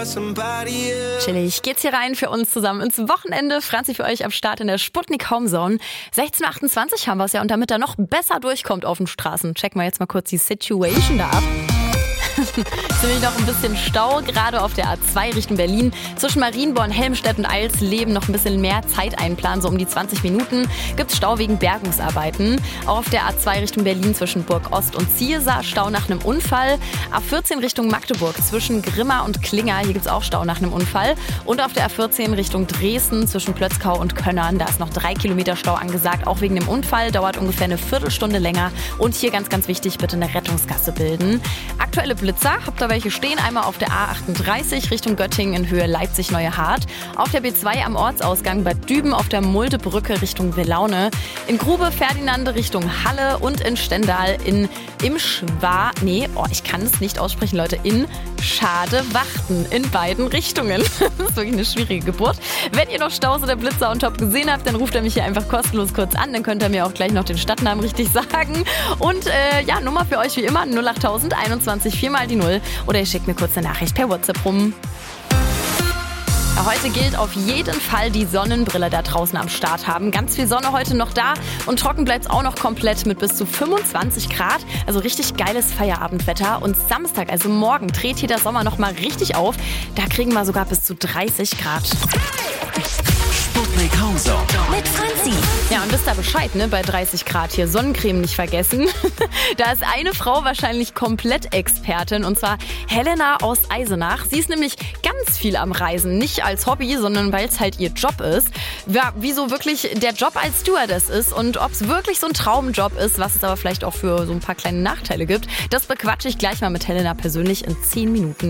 Chillig geht's hier rein für uns zusammen ins Wochenende. Franzi für euch am Start in der Sputnik Homezone. 16:28 haben wir es ja, und damit er noch besser durchkommt auf den Straßen, checken wir jetzt mal kurz die Situation da ab. Ist nämlich noch ein bisschen Stau, gerade auf der A2 Richtung Berlin. Zwischen Marienborn, Helmstedt und Eilsleben noch ein bisschen mehr Zeit einplanen, so um die 20 Minuten. Gibt es Stau wegen Bergungsarbeiten. Auch auf der A2 Richtung Berlin zwischen Burg Ost und Zielser Stau nach einem Unfall. A14 Richtung Magdeburg zwischen Grimma und Klinger, hier gibt es auch Stau nach einem Unfall. Und auf der A14 Richtung Dresden zwischen Plötzkau und Könnern, da ist noch 3 Kilometer Stau angesagt, auch wegen dem Unfall. Dauert ungefähr eine Viertelstunde länger. Und hier ganz, ganz wichtig, bitte eine Rettungsgasse bilden. Aktuelle Blitzer, habt ihr welche stehen? Einmal auf der A38 Richtung Göttingen in Höhe Leipzig-Neuehardt. Auf der B2 am Ortsausgang Bad Düben, auf der Muldebrücke Richtung Willaune. In Grube Ferdinand Richtung Halle und in Stendal in Schadewachten in beiden Richtungen. Das ist wirklich eine schwierige Geburt. Wenn ihr noch Staus oder Blitzer on top gesehen habt, dann ruft ihr mich hier einfach kostenlos kurz an. Dann könnt ihr mir auch gleich noch den Stadtnamen richtig sagen. Und Nummer für euch wie immer 08000 21 4 mal die 0. Oder ihr schickt mir kurz eine Nachricht per WhatsApp rum. Heute gilt auf jeden Fall die Sonnenbrille da draußen am Start haben. Ganz viel Sonne heute noch da und trocken bleibt es auch noch komplett mit bis zu 25 Grad. Also richtig geiles Feierabendwetter. Und Samstag, also morgen, dreht hier der Sommer noch mal richtig auf. Da kriegen wir sogar bis zu 30 Grad. Sputnik Homezone mit Franzi. Ja, und wisst ihr Bescheid, ne? Bei 30 Grad hier. Sonnencreme nicht vergessen. Da ist eine Frau wahrscheinlich komplett Expertin, und zwar Helena aus Eisenach. Sie ist nämlich ganz viel am Reisen. Nicht als Hobby, sondern weil es halt ihr Job ist. Ja, wieso wirklich der Job als Stewardess ist und ob es wirklich so ein Traumjob ist, was es aber vielleicht auch für so ein paar kleine Nachteile gibt, das bequatsche ich gleich mal mit Helena persönlich in 10 Minuten.